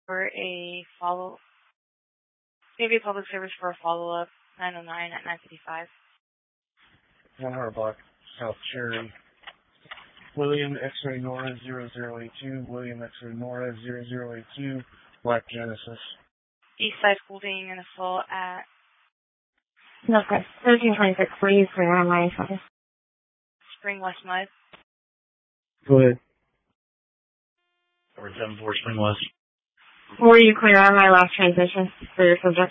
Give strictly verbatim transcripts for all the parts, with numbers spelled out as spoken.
for a follow, maybe a public service for a follow-up, nine oh nine at nine fifty-five. One hundred block, South Cherry. William X-Ray Nora zero zero eight two, William X-Ray Nora zero zero eight two, Black Genesis. Eastside Holding in the full at... No, okay. thirteen twenty-six, please, clear on my phone. Spring West Mud. Go ahead. Over seven four Spring West. Were you clear on my last transition for your subject?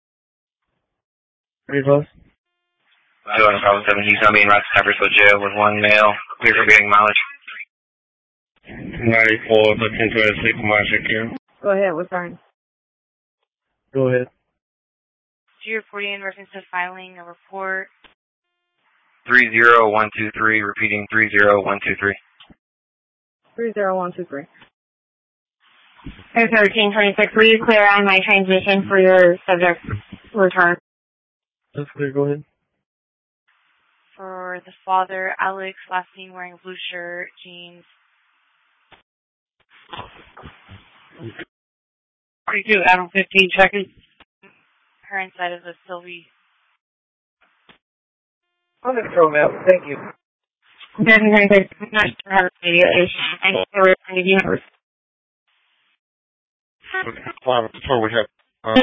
Pretty close. two one five seven, he's going to be in Rochester jail with one male, clear for bearing mileage. ninety-four, looking to a six mile secure. Go ahead, what's fine? Go ahead. Do you report in reference to filing a report? three zero one two three, repeating three zero one two three. three zero one two three. Okay, thirteen twenty-six, were you clear on my transmission for your subject return? That's clear, go ahead. For the father, Alex, last seen wearing a blue shirt, jeans. forty-two, Adam fifteen, checking. Her inside of the Sylvie. I'm going to throw him out, thank you. thirteen twenty-six, I'm not sure how to say it. I'm sorry, I need you. Before we have uh,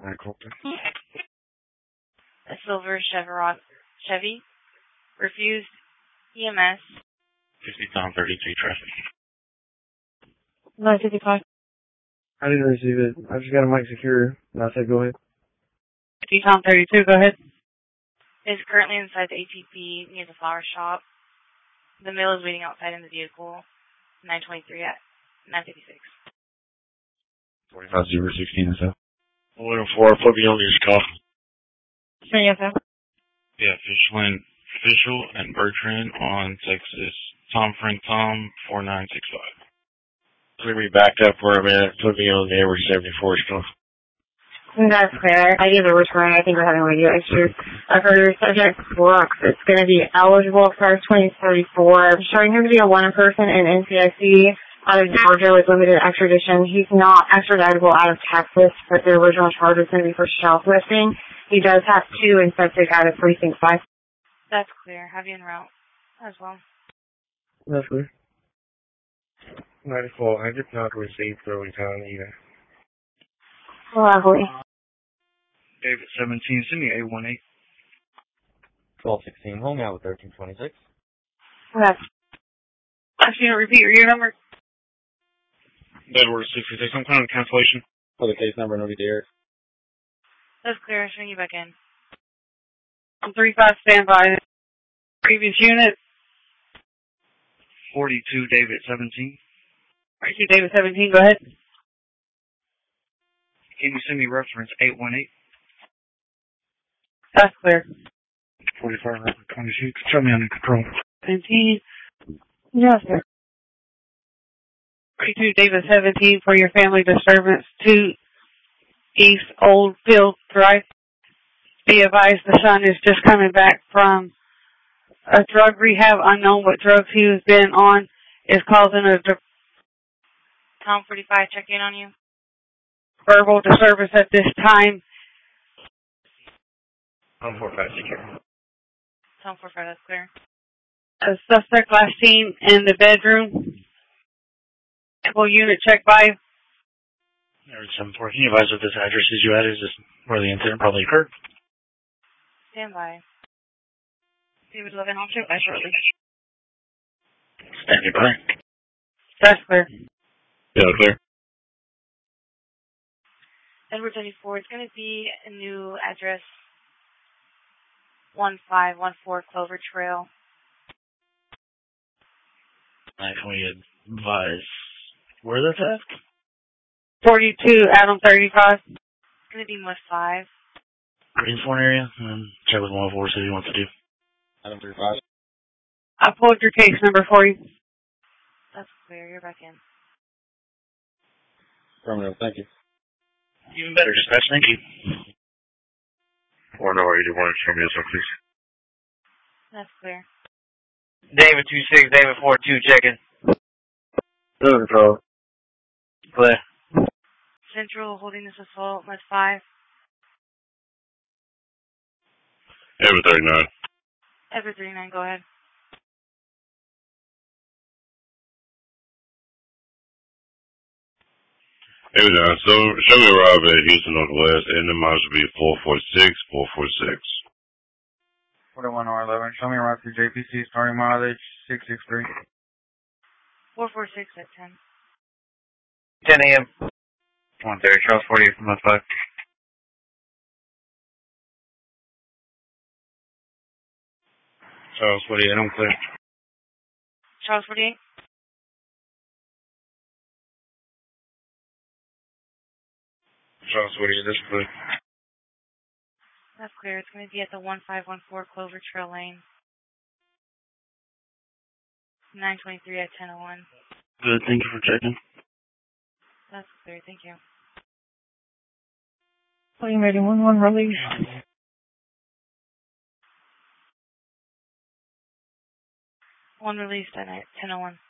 A silver Chevrolet, Chevy. Refused E M S. fifty Tom thirty-three traffic. nine fifty-five. I didn't receive it. I just got a mic secure, and I said go ahead. fifty Tom thirty-two, go ahead. Is currently inside the A T P near the flower shop. The male is waiting outside in the vehicle. nine twenty-three at nine fifty-six. forty-five zero sixteen is up. one oh four, put me on this call. Sure, yes, sir. Yeah, Fishland Official and Bertrand on Texas. Tom Friend Tom four nine six five. Let me back up for a minute. Put me on the Edward seventy-four stuff. That's clear. I gave a return. I think we're having radio issues. Uh, for your subject, Brooks, it's going to be eligible for twenty thirty-four. Showing him to be a one person in N C I C out of Georgia with limited extradition. He's not extraditable out of Texas, but the original charge is going to be for shoplifting. He does have two in subject out of precinct five. That's clear. Have you en route as well? That's clear. ninety-four, I did not receive the return either. Lovely. David seventeen, send me A one eight. twelve sixteen, home out with thirteen twenty-six. That's Actually, repeat your number. Edward sixty-six, some kind of cancellation. For the case number, no need to hear it. That's clear. I'll swing you back in. three five, stand by. Previous unit. forty-two, David seventeen. forty-two, David seventeen, go ahead. Can you send me reference eight one eight? That's clear. forty-five, twenty-six. Show me under control. seventeen. yes, sir. forty-two, David seventeen for your family disturbance. two East Old Field Drive. Be advised the son is just coming back from a drug rehab. Unknown what drugs he has been on is causing a di- Tom forty-five, check in on you. verbal disturbance at this time. Tom forty-five, secure. Tom forty-five, that's clear. A suspect last seen in the bedroom. Full unit check by. Edward seven four, can you advise what this address is you at? Is this where the incident probably occurred? Stand by. David eleven, I'll check by shortly. Standing by. That's clear. Yeah, clear. Edward seventy-four, it's going to be a new address. one five one four Clover Trail. Can we advise where that's at? forty-two, Adam thirty-five. It's going to be West five. Greenthorn area, and check with one oh four, see what he wants to do. Adam thirty-five. I pulled your case number for you. That's clear. You're back in. Affirmative, thank you. Even better, dispatch, thank you. one oh eight one, show me this one, please. That's clear. David two six, David four two, checking. Good control. Clear. Central holding this assault, Med five. Ever thirty-nine. Ever thirty-nine, go ahead. Ever nine. So, show me arrive at Houston Northwest, and the miles will be four four six, four four six. forty-one R eleven, show me arrive to J P C, starting mileage six six three. four four six at ten. ten a.m. one thirty, Charles forty-eight from Med five. Charles forty-eight, I'm clear. Charles forty-eight. Charles forty-eight, that's clear. That's clear. It's going to be at the one five one four Clover Trail Lane. nine twenty-three at ten oh one. Good, thank you for checking. That's clear, thank you. William eighty-one, one release. One released at ten oh one.